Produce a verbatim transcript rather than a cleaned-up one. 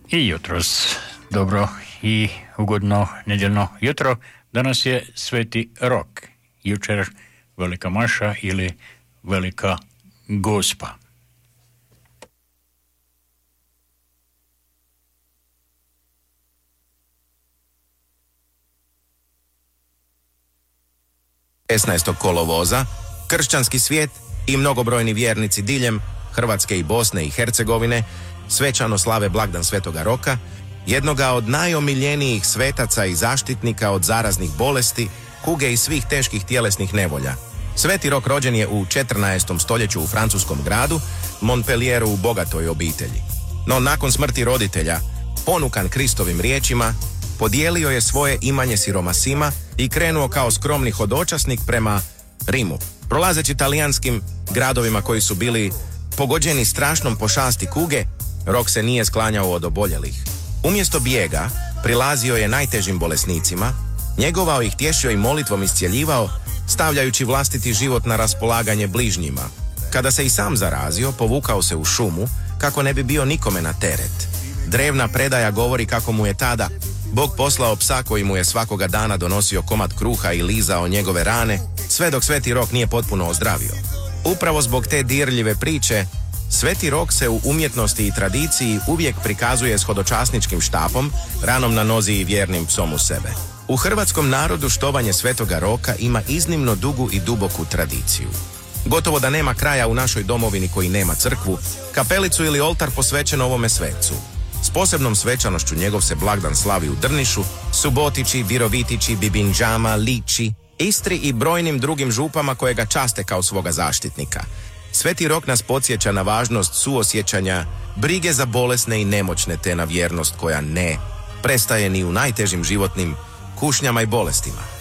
I jutros dobro i ugodno nedjeljno jutro. Danas je Sveti Rok, jučer Velika Maša ili Velika Gospa. šesnaestog kolovoza kršćanski svijet i mnogobrojni vjernici diljem Hrvatske i Bosne i Hercegovine svečano slave blagdan Svetoga Roka, jednoga od najomiljenijih svetaca i zaštitnika od zaraznih bolesti, kuge i svih teških tjelesnih nevolja. Sveti Rok rođen je u četrnaestom stoljeću u francuskom gradu Montpellieru u bogatoj obitelji. No nakon smrti roditelja, ponukan Kristovim riječima, podijelio je svoje imanje siromasima i krenuo kao skromni hodočasnik prema Rimu. Prolazeći talijanskim gradovima koji su bili pogođeni strašnom pošasti kuge, Rok se nije sklanjao od oboljelih. Umjesto bijega, prilazio je najtežim bolesnicima, njegovao ih, tješio i molitvom iscjeljivao, stavljajući vlastiti život na raspolaganje bližnjima. Kada se i sam zarazio, povukao se u šumu, kako ne bi bio nikome na teret. Drevna predaja govori kako mu je tada Bog poslao psa koji mu je svakoga dana donosio komad kruha i lizao njegove rane, sve dok Sveti Rok nije potpuno ozdravio. Upravo zbog te dirljive priče, Sveti Rok se u umjetnosti i tradiciji uvijek prikazuje s hodočasničkim štapom, ranom na nozi i vjernim psom u sebe. U hrvatskom narodu štovanje Svetoga Roka ima iznimno dugu i duboku tradiciju. Gotovo da nema kraja u našoj domovini koji nema crkvu, kapelicu ili oltar posvećen ovome svecu. S posebnom svečanošću njegov se blagdan slavi u Drnišu, Subotići, Virovitići, Bibinđama, Liči, Istri i brojnim drugim župama koje ga časte kao svoga zaštitnika. Sveti Rok nas podsjeća na važnost suosjećanja, brige za bolesne i nemoćne te na vjernost koja ne prestaje ni u najtežim životnim kušnjama i bolestima.